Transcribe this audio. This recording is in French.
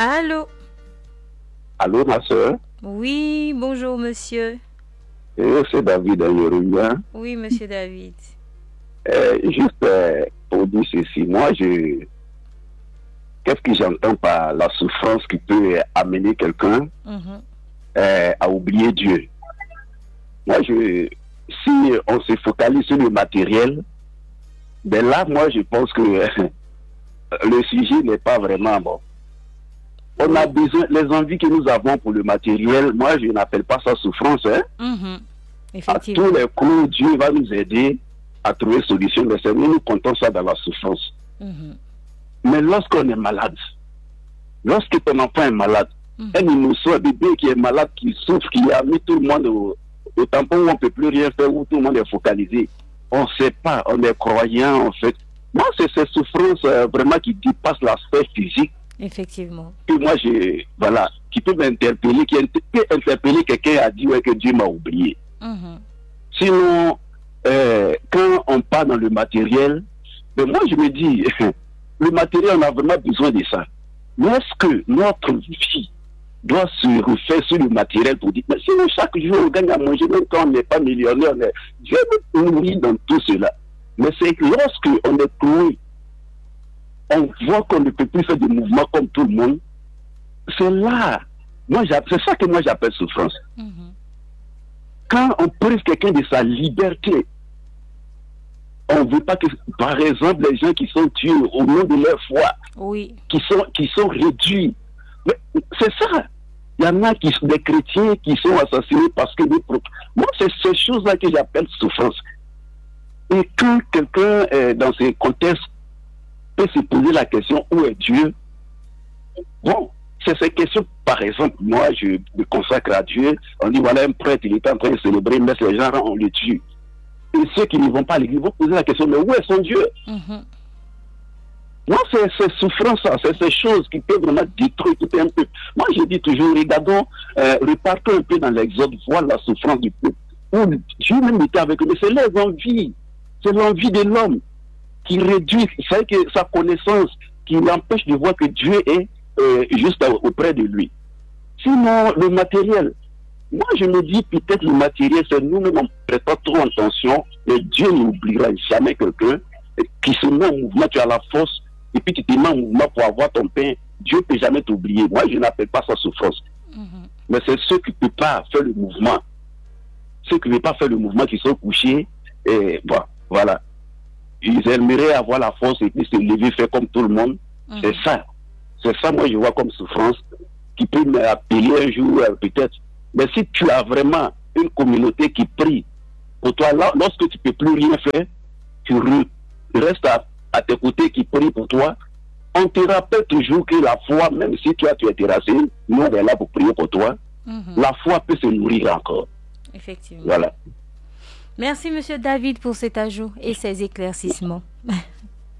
Allô? Allô, ma soeur? Oui, bonjour monsieur. C'est David Ayerouya. Oui, monsieur David. Juste pour dire ceci, qu'est-ce que j'entends par la souffrance qui peut amener quelqu'un à oublier Dieu? Si on se focalise sur le matériel, ben là, moi, je pense que le sujet n'est pas vraiment bon. On a besoin, les envies que nous avons pour le matériel, moi, je n'appelle pas ça souffrance. À tous les coups, Dieu va nous aider à trouver solution. Mais nous comptons ça dans la souffrance. Mais lorsqu'on est malade, lorsque ton enfant est malade, un innocent bébé qui est malade, qui souffre, qui a mis tout le monde au tampon où on ne peut plus rien faire, où tout le monde est focalisé, on ne sait pas, on est croyant en fait. Moi, c'est ces souffrances vraiment qui dépassent l'aspect physique. Effectivement. Que moi, qui peut m'interpeller, qui peut interpeller quelqu'un à dire que Dieu m'a oublié. Sinon, quand on part dans le matériel, ben moi je me dis, le matériel, on a vraiment besoin de ça. Mais est-ce que notre vie doit se refaire sur le matériel pour dire, mais sinon chaque jour on gagne à manger, même quand on n'est pas millionnaire, Dieu nous nourrit dans tout cela. Mais c'est que lorsque on est cloué, on voit qu'on ne peut plus faire de mouvements comme tout le monde, c'est là, c'est ça que moi j'appelle souffrance. Quand on prive quelqu'un de sa liberté, on ne veut pas que, par exemple, les gens qui sont tués au nom de leur foi, qui sont réduits. Mais c'est ça. Il y en a des chrétiens qui sont assassinés parce que moi, c'est ces choses-là que j'appelle souffrance. Et quand quelqu'un, dans ces contextes, peut se poser la question, où est Dieu? Bon, c'est ces questions, par exemple, moi, je me consacre à Dieu. On dit, voilà, un prêtre, il est en train de célébrer, mais les gens, on le tue. Et ceux qui ne vont pas à l'église vont poser la question, mais où est son Dieu? Moi, c'est ces souffrances, c'est ces choses qui peuvent vraiment détruire tout un peu. Moi, je dis toujours, regardons, repartons un peu dans l'Exode, voir la souffrance du peuple. Où Dieu même était avec eux, mais c'est les envies. C'est l'envie de l'homme qui réduit, c'est que sa connaissance, qui l'empêche de voir que Dieu est juste auprès de lui. Sinon, le matériel, moi je me dis peut-être le matériel, c'est nous-mêmes, on ne prête pas trop attention, mais Dieu n'oubliera jamais quelqu'un qui se met en mouvement, tu as la force, et puis tu te mets en mouvement pour avoir ton pain. Dieu ne peut jamais t'oublier. Moi je n'appelle pas ça souffrance. Mais c'est ceux qui ne peuvent pas faire le mouvement. Ceux qui ne peuvent pas faire le mouvement, qui sont couchés, et bon, voilà. Ils aimeraient avoir la force et puis se lever, faire comme tout le monde. C'est ça. C'est ça, moi, je vois comme souffrance qui peut m'appeler un jour, peut-être. Mais si tu as vraiment une communauté qui prie pour toi, là, lorsque tu ne peux plus rien faire, tu restes à tes côtés qui prie pour toi. On te rappelle toujours que la foi, même si tu es terrassé, nous, on est là pour prier pour toi. La foi peut se nourrir encore. Effectivement. Voilà. Merci, monsieur David, pour cet ajout et ces éclaircissements.